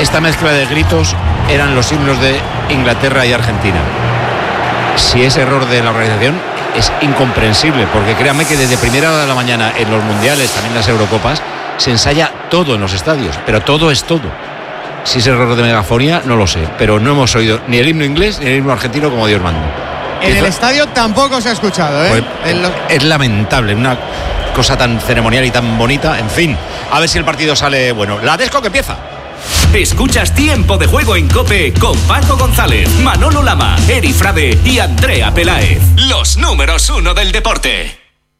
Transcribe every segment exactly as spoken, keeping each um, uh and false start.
esta mezcla de gritos eran los himnos de Inglaterra y Argentina. Si es error de la organización, es incomprensible, porque créanme que desde primera hora de la mañana en los mundiales, también las Eurocopas, se ensaya todo en los estadios, pero todo es todo. Si es error de megafonía, no lo sé, pero no hemos oído ni el himno inglés ni el himno argentino como Dios manda. En el estadio tampoco se ha escuchado, ¿eh? Pues, lo... Es lamentable, una cosa tan ceremonial y tan bonita. En fin, a ver si el partido sale bueno. La Desco que empieza. Escuchas Tiempo de Juego en COPE con Paco González, Manolo Lama, Eri Frade y Andrea Peláez. Los números uno del deporte.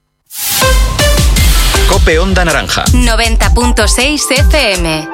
COPE Onda Naranja noventa punto seis F M.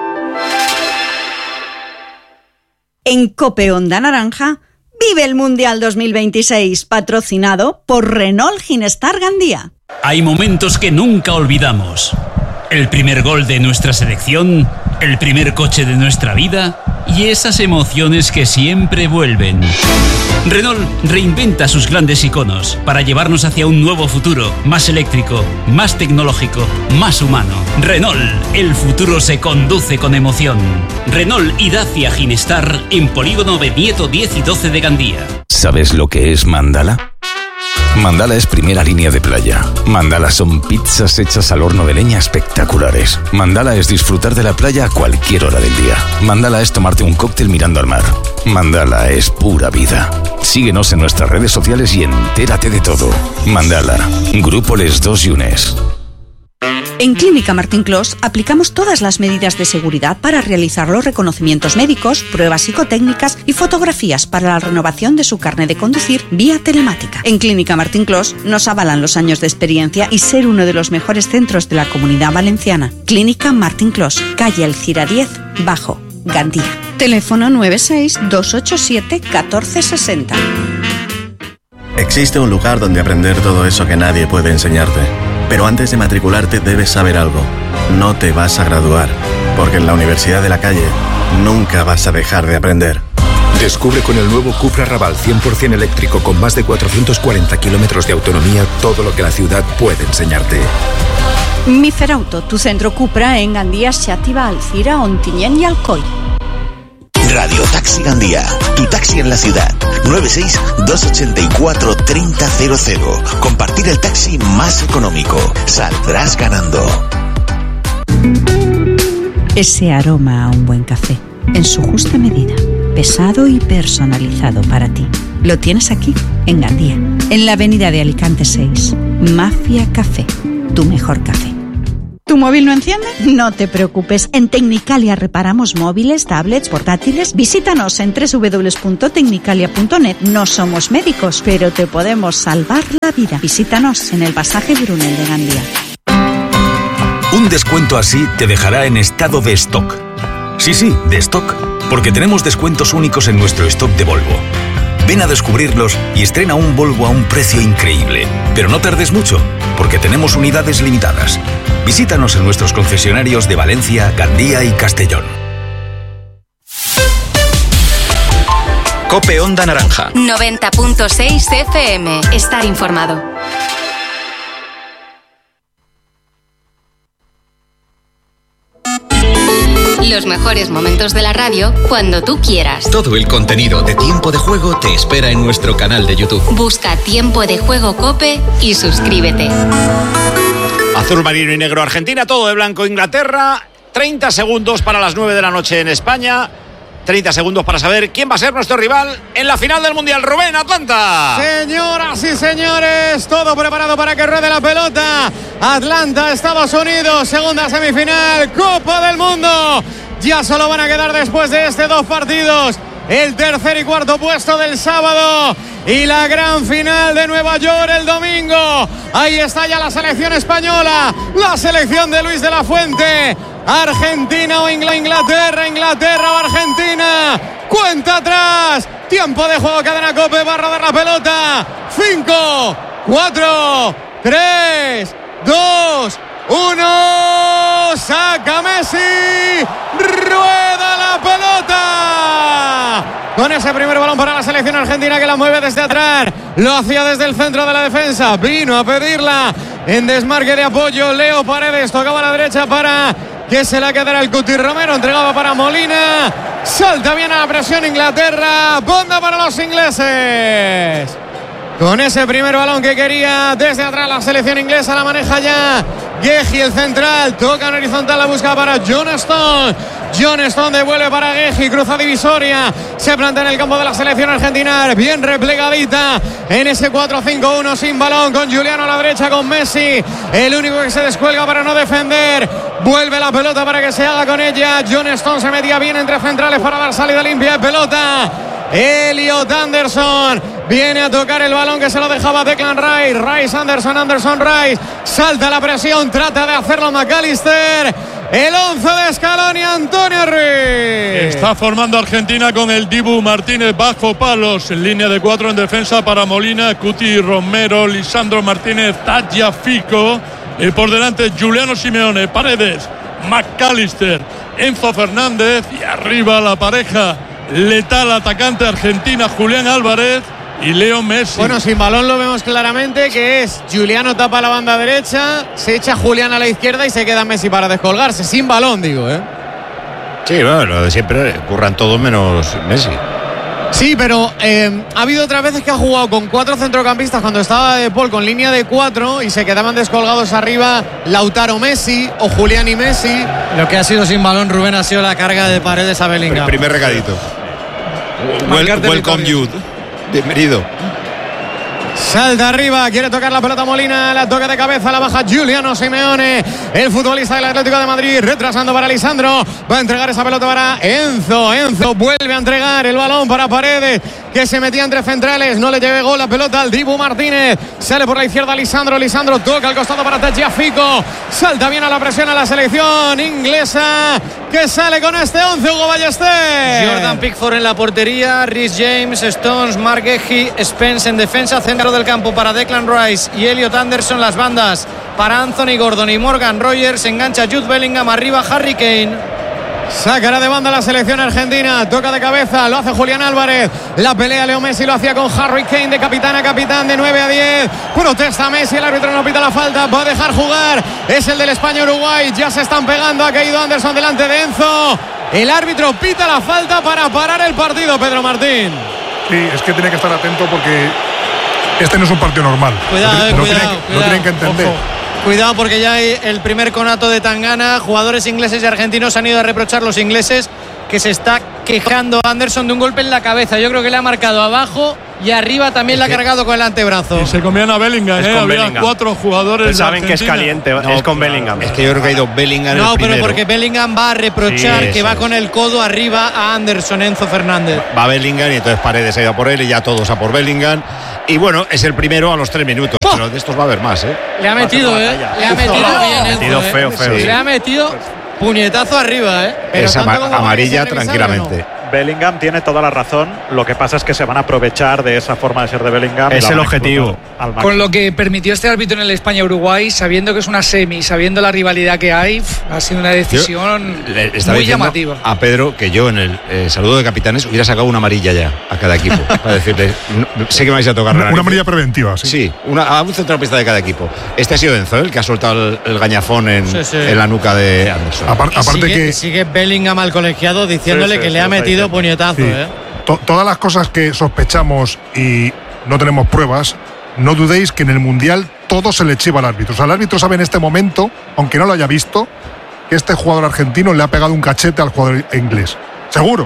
En COPE Onda Naranja vive el Mundial dos mil veintiséis, patrocinado por Renault Ginestar Gandía. Hay momentos que nunca olvidamos. El primer gol de nuestra selección, el primer coche de nuestra vida y esas emociones que siempre vuelven. Renault reinventa sus grandes iconos para llevarnos hacia un nuevo futuro, más eléctrico, más tecnológico, más humano. Renault, el futuro se conduce con emoción. Renault y Dacia Ginestar en Polígono Benieto diez y doce de Gandía. ¿Sabes lo que es Mandala? Mandala es primera línea de playa. Mandala son pizzas hechas al horno de leña espectaculares. Mandala es disfrutar de la playa a cualquier hora del día. Mandala es tomarte un cóctel mirando al mar. Mandala es pura vida. Síguenos en nuestras redes sociales y entérate de todo. Mandala, Grupo Les Dos Yunes. En Clínica Martín Clos aplicamos todas las medidas de seguridad para realizar los reconocimientos médicos, pruebas psicotécnicas y fotografías para la renovación de su carnet de conducir vía telemática. En Clínica Martín Clos nos avalan los años de experiencia y ser uno de los mejores centros de la Comunidad Valenciana. Clínica Martín Clos, calle Alcira diez, Bajo, Gandía. Teléfono nueve seis dos ocho siete uno cuatro seis cero. Existe un lugar donde aprender todo eso que nadie puede enseñarte. Pero antes de matricularte debes saber algo. No te vas a graduar, porque en la Universidad de la Calle nunca vas a dejar de aprender. Descubre con el nuevo Cupra Raval cien por ciento eléctrico con más de cuatrocientos cuarenta kilómetros de autonomía todo lo que la ciudad puede enseñarte. Miferauto, tu centro Cupra en Gandía, Xàtiva, Alcira, Ontinyent y Alcoy. Radio Taxi Gandía, tu taxi en la ciudad. nueve seis dos ocho cuatro tres cero cero cero. Compartir el taxi más económico. Saldrás ganando. Ese aroma a un buen café, en su justa medida, pesado y personalizado para ti. Lo tienes aquí, en Gandía, en la avenida de Alicante seis. Mafia Café, tu mejor café. ¿Tu móvil no enciende? No te preocupes. En Tecnicalia reparamos móviles, tablets, portátiles. Visítanos en doble u doble u doble u punto tecnicalia punto net. No somos médicos, pero te podemos salvar la vida. Visítanos en el pasaje Brunel de Gandía. Un descuento así te dejará en estado de stock. Sí, sí, de stock. Porque tenemos descuentos únicos en nuestro stock de Volvo. Ven a descubrirlos y estrena un Volvo a un precio increíble. Pero no tardes mucho, porque tenemos unidades limitadas. Visítanos en nuestros concesionarios de Valencia, Gandía y Castellón. COPE Onda Naranja noventa punto seis F M. Estar informado. Los mejores momentos de la radio cuando tú quieras. Todo el contenido de Tiempo de Juego te espera en nuestro canal de YouTube. Busca Tiempo de Juego COPE y suscríbete. Azul marino y negro Argentina, todo de blanco Inglaterra. treinta segundos para las nueve de la noche en España. treinta segundos para saber quién va a ser nuestro rival en la final del Mundial. Rubén, Atlanta. Señoras y señores, todo preparado para que ruede la pelota. Atlanta, Estados Unidos, segunda semifinal, Copa del Mundo. Ya solo van a quedar después de este dos partidos el tercer y cuarto puesto del sábado y la gran final de Nueva York el domingo. Ahí está ya la selección española, la selección de Luis de la Fuente. Argentina o Inglaterra, Inglaterra o Argentina. Cuenta atrás. Tiempo de juego, cadena COPE, va a rodar la pelota. cinco, cuatro, tres, dos, uno. Saca Messi. Rueda la pelota. Con ese primer balón para la selección argentina que la mueve desde atrás. Lo hacía desde el centro de la defensa. Vino a pedirla en desmarque de apoyo. Leo Paredes tocaba a la derecha para que se la quedará el Cuti Romero, entregaba para Molina, salta bien a la presión Inglaterra, banda para los ingleses. Con ese primer balón que quería desde atrás la selección inglesa, la maneja ya Guehi, el central, toca en horizontal, la busca para John Stone. John Stone devuelve para Guehi, cruza divisoria, se planta en el campo de la selección argentina, bien replegadita en ese cuatro cinco uno sin balón, con Juliano a la derecha, con Messi, el único que se descuelga para no defender, vuelve la pelota para que se haga con ella. John Stone se metía bien entre centrales para dar salida limpia de pelota. Elliot Anderson viene a tocar el balón que se lo dejaba Declan Rice. Rice, Anderson, Anderson, Rice. Salta la presión, trata de hacerlo McAllister. El once de Scaloni, Antonio Ruiz. Está formando Argentina con el Dibu Martínez bajo palos. En línea de cuatro en defensa para Molina, Cuti Romero, Lisandro Martínez, Tagliafico. Y por delante Juliano Simeone, Paredes, McAllister, Enzo Fernández. Y arriba la pareja letal atacante argentina, Julián Álvarez y Leo Messi. Bueno, sin balón lo vemos claramente, que es Juliano tapa la banda derecha, se echa Julián a la izquierda y se queda Messi para descolgarse. Sin balón, digo, ¿eh? Sí, bueno, lo de siempre, curran todos menos Messi. Sí, pero eh, ha habido otras veces que ha jugado con cuatro centrocampistas cuando estaba De Paul con línea de cuatro y se quedaban descolgados arriba Lautaro Messi o Julián y Messi. Lo que ha sido sin balón, Rubén, ha sido la carga de Paredes a Bellingham. El primer recadito. Wel- welcome you. Bienvenido. Salta arriba, quiere tocar la pelota Molina, la toca de cabeza, la baja Juliano Simeone, el futbolista del Atlético de Madrid, retrasando para Lisandro, va a entregar esa pelota para Enzo, Enzo vuelve a entregar el balón para Paredes, que se metía entre centrales, no le llegó la pelota al Dibu Martínez, sale por la izquierda Lisandro, Lisandro toca al costado para Tagliafico, salta bien a la presión a la selección inglesa, que sale con este once, Hugo Ballester. Jordan Pickford en la portería, Rhys James, Stones, Mark Guehi, Spence en defensa, centro del campo para Declan Rice y Elliot Anderson, las bandas para Anthony Gordon y Morgan Rogers, engancha Jude Bellingham, arriba Harry Kane. Sacará de banda la selección argentina, toca de cabeza, lo hace Julián Álvarez, la pelea Leo Messi, lo hacía con Harry Kane de capitán a capitán, de nueve a diez, protesta Messi, el árbitro no pita la falta, va a dejar jugar, es el del España-Uruguay, ya se están pegando, ha caído Anderson delante de Enzo, el árbitro pita la falta para parar el partido, Pedro Martín. Sí, es que tiene que estar atento porque este no es un partido normal. Cuidado, no, eh, no cuidado, tienen, cuidado. no tienen que entender. Ojo. Cuidado porque ya hay el primer conato de Tangana. Jugadores ingleses y argentinos han ido a reprochar los ingleses que se está quejando Anderson de un golpe en la cabeza. Yo creo que le ha marcado abajo y arriba también le ha cargado con el antebrazo. Y se comían a Bellingham, ¿eh? Había Bellingham. Cuatro jugadores. Pero saben de que es caliente, no, es con Bellingham. Es que yo creo que ha ido Bellingham No, el primero. pero porque Bellingham va a reprochar Sí, que va es. con el codo arriba a Anderson, Enzo Fernández. Va Bellingham y entonces Paredes ha ido por él y ya todos a por Bellingham. Y bueno, es el primero a los tres minutos. ¡Oh! Pero de estos va a haber más, ¿eh? Le ha metido, ¿eh? Le ha metido Uf, bien, Enzo, metido ¿eh? feo, feo, Sí. sí. Le ha metido puñetazo arriba, ¿eh? Es ama- amarilla tranquilamente. Bellingham tiene toda la razón. Lo que pasa es que se van a aprovechar de esa forma de ser de Bellingham. Es y la el van a objetivo. explotar al máximo. Con lo que permitió este árbitro en el España-Uruguay, sabiendo que es una semi, sabiendo la rivalidad que hay, ha sido una decisión Le estaba muy diciendo llamativa. a Pedro que yo en el eh, saludo de capitanes hubiera sacado una amarilla ya a cada equipo para decirle, no, sé que me vais a tocar la Una, nariz. una amarilla preventiva, sí. Sí, una, a un centrocampista de cada equipo. Este ha sido Enzo, el que ha soltado el, el gañafón en, Sí, sí. en la nuca de Anderson. Apar- Y aparte sigue, que sigue Bellingham al colegiado diciéndole Sí, sí, que sí, le ha lo está metido diciendo. puñetazo, Sí. ¿eh? To- todas las cosas que sospechamos y no tenemos pruebas, no dudéis que en el Mundial todo se le chiva al árbitro. O sea, el árbitro sabe en este momento, aunque no lo haya visto, que este jugador argentino le ha pegado un cachete al jugador inglés. Seguro.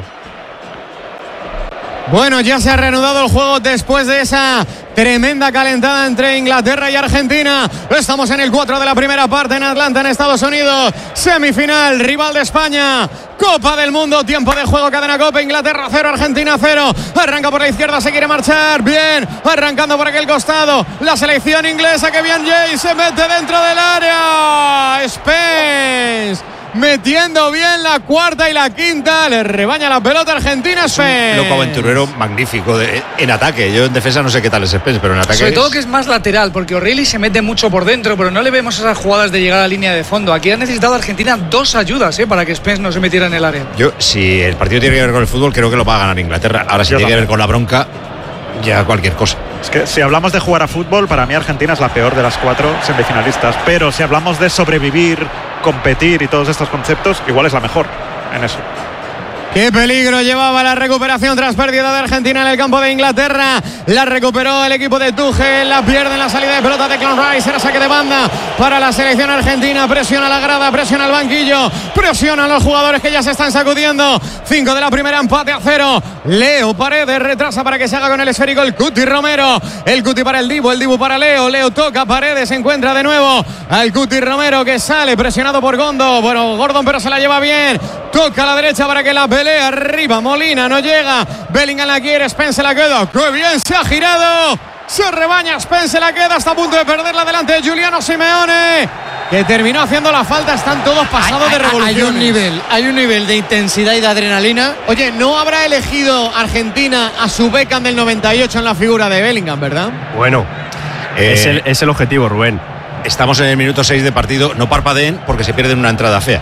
Bueno, ya se ha reanudado el juego después de esa tremenda calentada entre Inglaterra y Argentina. Estamos en el cuatro de la primera parte en Atlanta, en Estados Unidos. Semifinal, rival de España. Copa del Mundo, tiempo de juego, cadena Copa. Inglaterra cero, Argentina cero. Arranca por la izquierda, se quiere marchar. Bien, arrancando por aquel costado. La selección inglesa, que bien Jay se mete dentro del área. Spence metiendo bien la cuarta y la quinta. Le rebaña la pelota Argentina. Spence. Loco aventurero magnífico de- en ataque. Yo en defensa no sé qué tal es Spence, pero en ataque Sobre todo es- que es más lateral, porque O'Reilly se mete mucho por dentro, pero no le vemos esas jugadas de llegar a la línea de fondo. Aquí ha necesitado Argentina dos ayudas, ¿eh? Para que Spence no se metiera en el área. Yo, si el partido tiene que ver con el fútbol, creo que lo va a ganar Inglaterra. Ahora, si Yo tiene que también. ver con la bronca, ya cualquier cosa. Es que si hablamos de jugar a fútbol, para mí Argentina es la peor de las cuatro semifinalistas. Pero si hablamos de sobrevivir competir y todos estos conceptos, igual es la mejor en eso. Qué peligro llevaba la recuperación tras pérdida de Argentina en el campo de Inglaterra. La recuperó el equipo de Tuchel. La pierde en la salida de pelota de Declan Rice. Era saque de banda para la selección argentina. Presiona la grada, presiona el banquillo, presiona a los jugadores que ya se están sacudiendo. Cinco de la primera, empate a cero. Leo Paredes retrasa para que se haga con el esférico el Cuti Romero. El Cuti para el Dibu, el Dibu para Leo. Leo toca, Paredes se encuentra de nuevo al Cuti Romero, que sale presionado por Gondo. Bueno, Gordon, pero se la lleva bien. Toca a la derecha para que la pelea arriba. Molina no llega. Bellingham la quiere. Spence la queda. ¡Qué bien se ha girado! Se rebaña. Spence la queda. Está a punto de perderla delante de Giuliano Simeone, que terminó haciendo la falta. Están todos pasados hay, de revolución. Hay un nivel, hay un nivel de intensidad y de adrenalina. Oye, no habrá elegido Argentina a su Beckham del noventa y ocho en la figura de Bellingham, ¿verdad? Bueno, eh, es, el, es el objetivo, Rubén. Estamos en el minuto seis de partido. No parpadeen porque se pierden una entrada fea.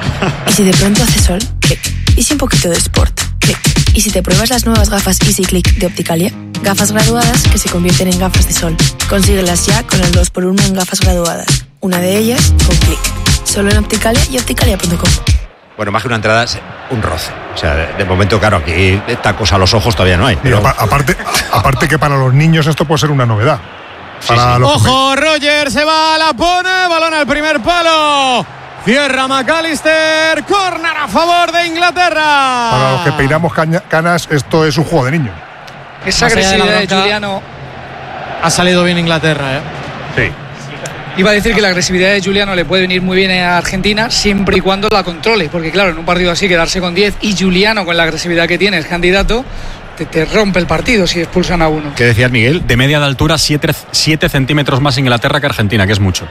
¿Y si de pronto hace sol? Clic. ¿Y si un poquito de sport? Clic. ¿Y si te pruebas las nuevas gafas Easy Click de Opticalia? Gafas graduadas que se convierten en gafas de sol. Consíguelas ya con el dos por uno en gafas graduadas. Una de ellas con Clic. Solo en Opticalia y opticalia punto com. Bueno, más que una entrada, un roce. O sea, de, de momento, claro, aquí tacos a los ojos todavía no hay. Pero... Mira, aparte, aparte que para los niños esto puede ser una novedad. Sí, sí. Ojo, Roger se va, la pone, balón al primer palo. Cierra McAllister, córner a favor de Inglaterra. Para los que peinamos caña, canas, esto es un juego de niños. Esa agresividad de Giuliano ha salido bien Inglaterra, ¿eh? Sí. Iba a decir que la agresividad de Giuliano le puede venir muy bien a Argentina siempre y cuando la controle, porque claro, en un partido así quedarse con diez y Giuliano con la agresividad que tiene es candidato, te, te rompe el partido si expulsan a uno. ¿Qué decías, Miguel? De media de altura, siete centímetros más Inglaterra que Argentina, que es mucho.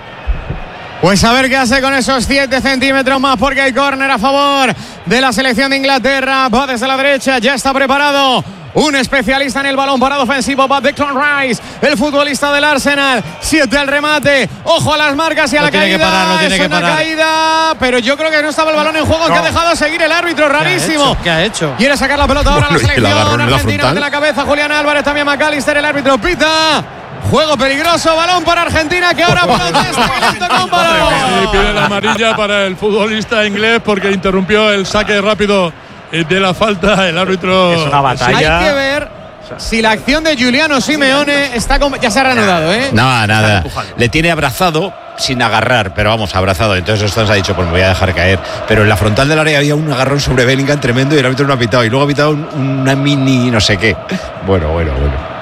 Pues a ver qué hace con esos siete centímetros más, porque hay córner a favor de la selección de Inglaterra. Va desde la derecha, ya está preparado un especialista en el balón parado ofensivo, va Declan Rice, el futbolista del Arsenal. Siete al remate, ojo a las marcas y a lo la tiene caída. Que parar, lo tiene es que una parar. caída, pero yo creo que no estaba el balón en juego, no. Que ha dejado seguir el árbitro, rarísimo. ¿Qué ha hecho? Quiere sacar la pelota ahora bueno, a la selección la argentina de la cabeza. Julián Álvarez, también McAllister, el árbitro pita. Juego peligroso, balón para Argentina, que ahora protesta que le toca un balón. Sí, pide la amarilla para el futbolista inglés porque interrumpió el saque rápido de la falta. El árbitro. Es una batalla. Hay que ver si la acción de Giuliano Simeone está con... ya se ha reanudado, ¿eh? Nada, nada. Le tiene abrazado sin agarrar, pero vamos, abrazado. Entonces Stones ha dicho, pues me voy a dejar caer. Pero en la frontal del área había un agarrón sobre Bellingham tremendo y el árbitro no ha pitado. Y luego ha pitado un, una mini no sé qué. Bueno, bueno, bueno.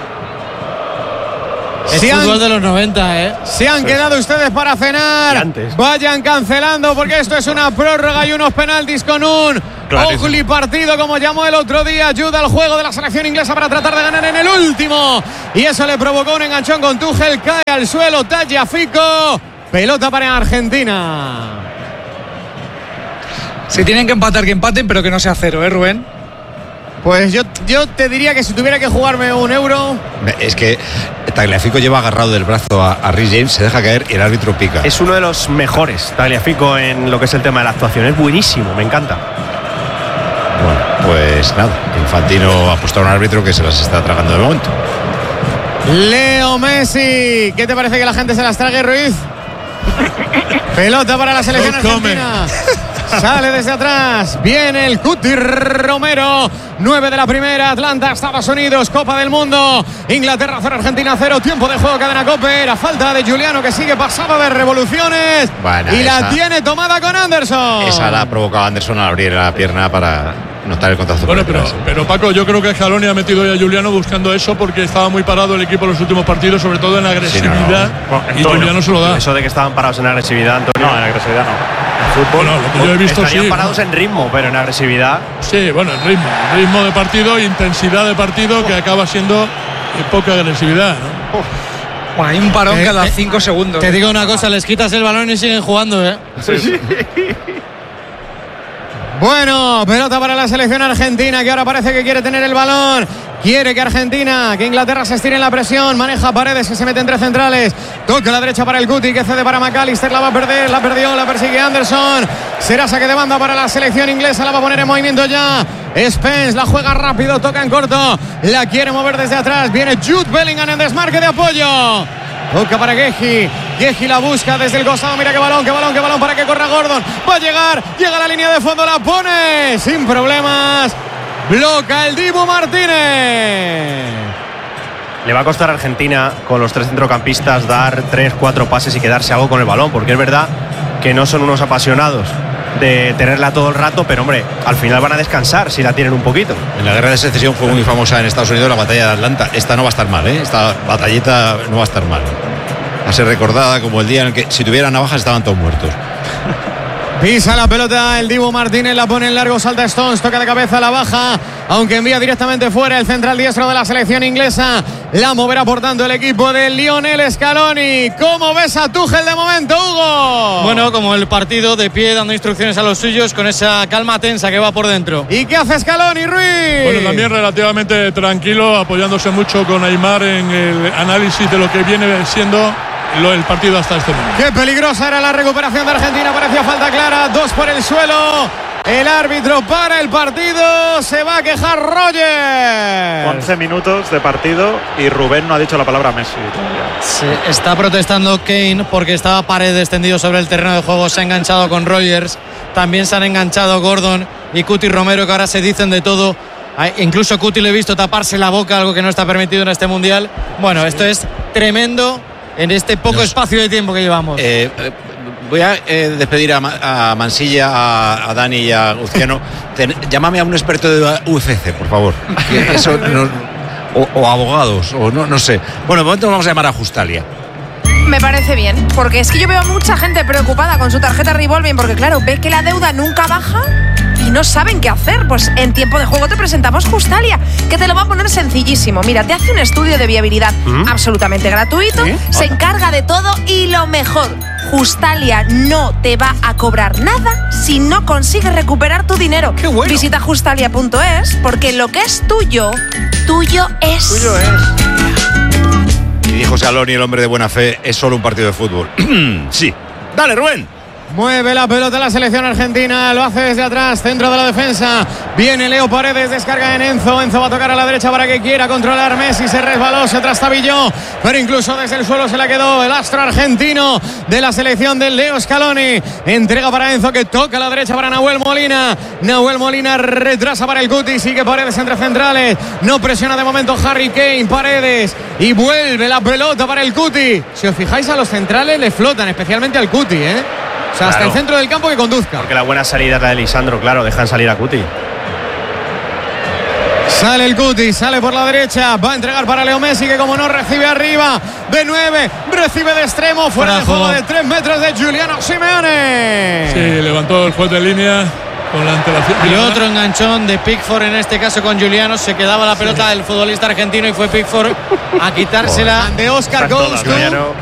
Es fútbol de los noventa, ¿eh? Se han quedado ustedes para cenar. Vayan cancelando porque esto es una prórroga y unos penaltis con un ugly partido, como llamó el otro día. Ayuda al juego de la selección inglesa para tratar de ganar en el último. Y eso le provocó un enganchón con Tuchel. Cae al suelo Tagliafico. Pelota para Argentina. Si tienen que empatar, que empaten, pero que no sea cero, ¿eh, Rubén? Pues yo, yo te diría que si tuviera que jugarme un euro. Es que Tagliafico lleva agarrado del brazo a, a Reece James, se deja caer y el árbitro pica. Es uno de los mejores, Tagliafico, en lo que es el tema de la actuación. Es buenísimo, me encanta. Bueno, pues nada, Infantino ha puesto a un árbitro que se las está tragando de momento. Leo Messi, ¿qué te parece que la gente se las trague, Ruiz? Pelota para la selección argentina. Sale desde atrás. Viene el Cuti Romero. nueve de la primera. Atlanta, Estados Unidos. Copa del Mundo. Inglaterra cero, Argentina cero. Tiempo de juego, cadena COPE. La falta de Giuliano, que sigue pasado de revoluciones. Bueno, y esa, la tiene tomada con Anderson. Esa la ha provocado Anderson al abrir la pierna para notar el contacto. Bueno, pero, pero Paco, yo creo que Scaloni ha metido ya a Giuliano buscando eso porque estaba muy parado el equipo en los últimos partidos, sobre todo en agresividad. Sí, no, no. Bueno, y Giuliano se lo da. Eso de que estaban parados en agresividad, Antonio. No, en agresividad no. En fútbol, bueno, lo que yo he visto, estarían sí, parados ¿no? en ritmo, pero en agresividad. Sí, bueno, el ritmo. Ritmo de partido, intensidad de partido que acaba siendo poca agresividad, ¿no? Bueno, hay un parón eh, cada eh, cinco segundos. Te digo una cosa, les quitas el balón y siguen jugando, ¿eh? Sí, sí. Bueno, pelota para la selección argentina, que ahora parece que quiere tener el balón. Quiere que Argentina, que Inglaterra se estire en la presión. Maneja Paredes, que se mete entre centrales. Toca la derecha para el Cuti, que cede para McAllister. La va a perder, la perdió, la persigue Anderson. Será saque de banda para la selección inglesa. La va a poner en movimiento ya. Spence la juega rápido, toca en corto. La quiere mover desde atrás. Viene Jude Bellingham en desmarque de apoyo. Toca para Geji. Geji la busca desde el costado. Mira qué balón, qué balón, qué balón para que corra Gordon. Va a llegar, llega a la línea de fondo, la pone sin problemas. Bloca el Dibu Martínez. Le va a costar a Argentina con los tres centrocampistas dar tres, cuatro pases y quedarse algo con el balón, porque es verdad que no son unos apasionados de tenerla todo el rato, pero hombre, al final van a descansar si la tienen un poquito. En la guerra de secesión fue muy famosa en Estados Unidos la batalla de Atlanta. Esta no va a estar mal, ¿eh? Esta batallita no va a estar mal. Va a ser recordada como el día en el que si tuvieran navajas estaban todos muertos. Pisa la pelota el Dibu Martínez, la pone en largo, salta Stones, toca de cabeza, la baja, aunque envía directamente fuera el central diestro de la selección inglesa. La moverá por tanto el equipo de Lionel Scaloni. ¿Cómo ves a Tuchel de momento, Hugo? Bueno, como el partido, de pie, dando instrucciones a los suyos con esa calma tensa que va por dentro. ¿Y qué hace Scaloni, Ruiz? Bueno, también relativamente tranquilo, apoyándose mucho con Aimar en el análisis de lo que viene siendo el partido hasta este momento. Qué peligrosa era la recuperación de Argentina, parecía falta clara, dos por el suelo. El árbitro para el partido, se va a quejar Roger. once minutos de partido y Rubén no ha dicho la palabra Messi. Se está protestando Kane porque estaba Paredes tendido sobre el terreno de juego, se ha enganchado con Rogers, también se han enganchado Gordon y Cuti Romero, que ahora se dicen de todo. Incluso Cuti le he visto taparse la boca, algo que no está permitido en este mundial. Bueno, esto es tremendo en este poco Nos, espacio de tiempo que llevamos. Eh, voy a eh, despedir a, a Mansilla, a, a Dani y a Uzquiano. Ten, llámame a un experto de U F C, por favor. Que eso no, o, o abogados, o no, no sé. Bueno, de momento vamos a llamar a Justalia. Me parece bien, porque es que yo veo a mucha gente preocupada con su tarjeta revolving, porque claro, ve que la deuda nunca baja y no saben qué hacer. Pues en Tiempo de Juego te presentamos Justalia, que te lo va a poner sencillísimo. Mira, te hace un estudio de viabilidad ¿Mm? absolutamente gratuito, ¿Sí? se encarga de todo y lo mejor, Justalia no te va a cobrar nada si no consigues recuperar tu dinero. ¡Qué bueno! Visita justalia punto es, porque lo que es tuyo, tuyo es. Tuyo es. Y dijo Scaloni, el hombre de buena fe, es solo un partido de fútbol. Sí. Dale, Rubén. Mueve la pelota la selección argentina, lo hace desde atrás, centro de la defensa. Viene Leo Paredes, descarga en Enzo. Enzo va a tocar a la derecha para que quiera controlar Messi. Se resbaló, se trastabilló, pero incluso desde el suelo se la quedó el astro argentino de la selección de Leo Scaloni. Entrega para Enzo, que toca a la derecha para Nahuel Molina. Nahuel Molina retrasa para el Cuti, sigue Paredes entre centrales. No presiona de momento Harry Kane, Paredes. Y vuelve la pelota para el Cuti. Si os fijáis, a los centrales le flotan, especialmente al Cuti, ¿eh? O sea, claro, hasta el centro del campo que conduzca. Porque la buena salida es la de Lisandro, claro, dejan salir a Cuti. Sale el Cuti, sale por la derecha, va a entregar para Leo Messi, que como no recibe arriba, de nueve, recibe de extremo, fuera de juego de tres metros de Giuliano Simeone. Sí, levantó el juez de línea con la antelación. Y otro enganchón de Pickford, en este caso con Giuliano, se quedaba la pelota sí. del futbolista argentino y fue Pickford a quitársela. De Oscar Goes to